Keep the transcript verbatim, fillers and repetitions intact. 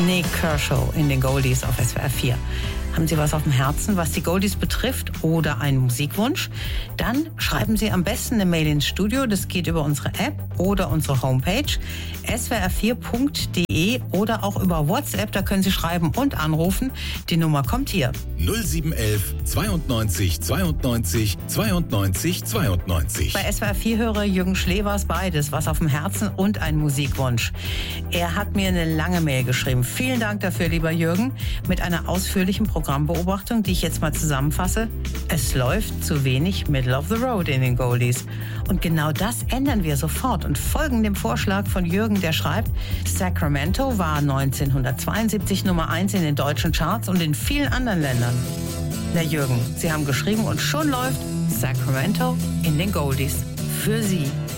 Nick Kershaw in den Goldies auf S W R vier. Haben Sie was auf dem Herzen, was die Goldies betrifft oder einen Musikwunsch? Dann schreiben Sie am besten eine Mail ins Studio. Das geht über unsere App oder unsere Homepage s w r vier punkt d e oder auch über WhatsApp. Da können Sie schreiben und anrufen. Die Nummer kommt hier. null sieben elf zweiundneunzig zweiundneunzig zweiundneunzig zweiundneunzig. Bei S W R vier höre Jürgen Schlevers beides, was auf dem Herzen und ein Musikwunsch. Er hat mir eine lange Mail geschrieben. Vielen Dank dafür, lieber Jürgen, mit einer ausführlichen Programmbeobachtung, die ich jetzt mal zusammenfasse. Es läuft zu wenig Middle of the Road in den Goldies. Und genau das ändern wir sofort und folgen dem Vorschlag von Jürgen, der schreibt, Sacramento war neunzehnhundertzweiundsiebzig Nummer eins in den deutschen Charts und in vielen anderen Ländern. Na Jürgen, Sie haben geschrieben und schon läuft Sacramento in den Goldies. Für Sie.